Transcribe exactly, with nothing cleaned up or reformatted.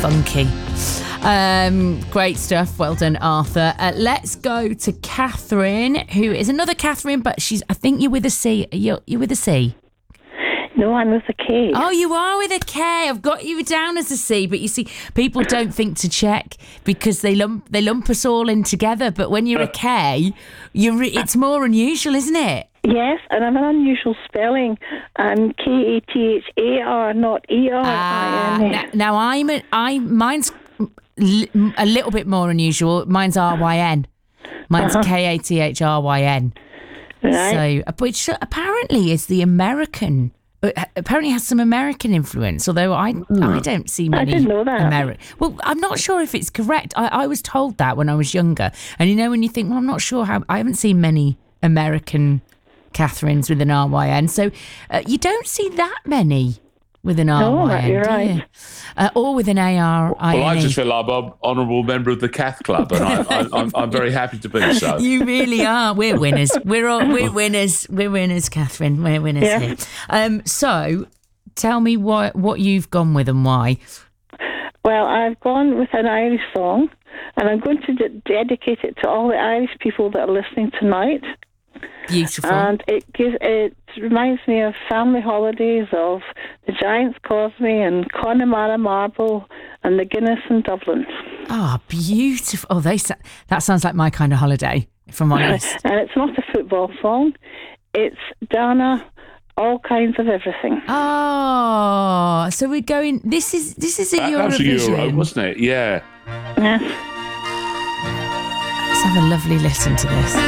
funky. Um, great stuff. Well done, Arthur. Uh, let's go to Catherine, who is another Catherine, but she's, I think you're with a C. You're, you're with a C. No, I'm with a K. Oh, you are with a K. I've got you down as a C, but you see, people don't think to check because they lump they lump us all in together. But when you're a K, you're re- it's more unusual, isn't it? Yes, and I'm an unusual spelling. I'm K A T H A R, not E R I N A. Uh, now, now I'm a, I mine's li- a little bit more unusual. Mine's R Y N. Mine's Uh-huh. K A T H R Y N. Right. So, which apparently is the American. Uh, apparently has some American influence, although I I don't see many. I didn't know that. Ameri- well, I'm not sure if it's correct. I, I was told that when I was younger, and you know when you think, well, I'm not sure how. I haven't seen many American Catherines with an R Y N, so uh, you don't see that many with an R Y N, you're do right. you? Uh, or with an A R I N E. Well, I just feel like I'm an honourable member of the Cath Club, and I, I, I'm, I'm very happy to be so. You really are. We're winners. We're all, we're winners. We're winners, Catherine. We're winners Yeah. here. Um, so, tell me what what you've gone with and why. Well, I've gone with an Irish song, and I'm going to de- dedicate it to all the Irish people that are listening tonight. Beautiful. And it gives it reminds me of family holidays, of the Giants Causeway and Connemara Marble and the Guinness in Dublin. Ah, beautiful. Oh, they sa- that sounds like my kind of holiday, if I'm honest. And it's not a football song. It's Dana, all kinds of everything. Oh, so we're going. This is this is a That, that was a Eurovision. Euro, wasn't it? Yeah. Yes. Let's have a lovely listen to this.